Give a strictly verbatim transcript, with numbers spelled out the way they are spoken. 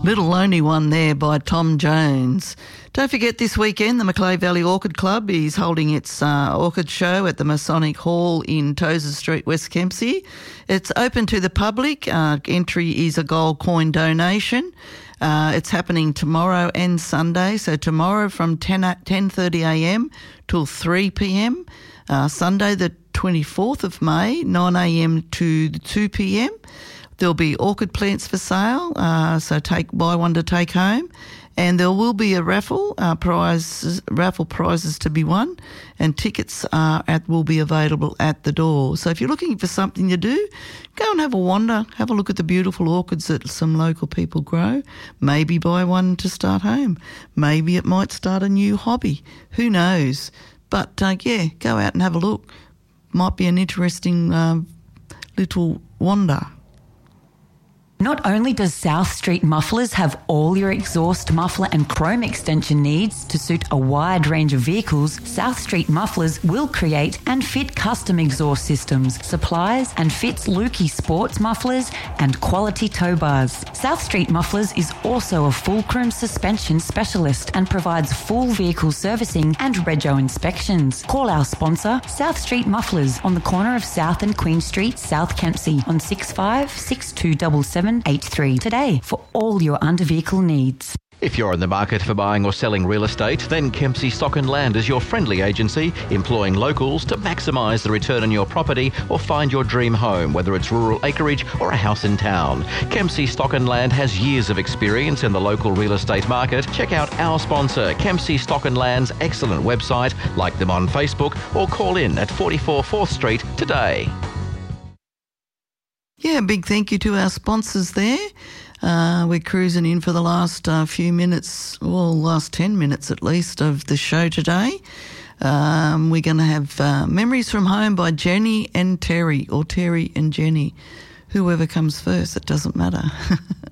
Little Lonely One there by Tom Jones. Don't forget this weekend the Macleay Valley Orchid Club is holding its uh, orchid show at the Masonic Hall in Tozer Street, West Kempsey. It's open to the public. Uh, entry is a gold coin donation. Uh, it's happening tomorrow and Sunday. So tomorrow from ten thirty a m till three p m. Uh, Sunday the twenty-fourth of May, nine a m to two p m. There'll be orchid plants for sale, uh, so take buy one to take home, and there will be a raffle uh, prize raffle prizes to be won, and tickets are at will be available at the door. So if you're looking for something to do, go and have a wander, have a look at the beautiful orchids that some local people grow. Maybe buy one to start home. Maybe it might start a new hobby. Who knows? But uh, yeah, go out and have a look. Might be an interesting uh, little wander. Not only does South Street Mufflers have all your exhaust, muffler and chrome extension needs to suit a wide range of vehicles, South Street Mufflers will create and fit custom exhaust systems, supplies and fits Lukey sports mufflers and quality tow bars. South Street Mufflers is also a fulcrum suspension specialist and provides full vehicle servicing and rego inspections. Call our sponsor, South Street Mufflers, on the corner of South and Queen Street, South Kempsey, on six five six two seven seven eight three today for all your under vehicle needs. If you're in the market for buying or selling real estate, then Kempsey Stock and Land is your friendly agency, employing locals to maximise the return on your property or find your dream home, whether it's rural acreage or a house in town. Kempsey Stock and Land has years of experience in the local real estate market. Check out our sponsor, Kempsey Stock and Land's excellent website, like them on Facebook, or call in at forty-four fourth Street today. Yeah, big thank you to our sponsors there. Uh, we're cruising in for the last uh, few minutes, well, last ten minutes at least of the show today. Um, we're going to have uh, Memories from Home by Jenny and Terry, or Terry and Jenny. Whoever comes first, it doesn't matter.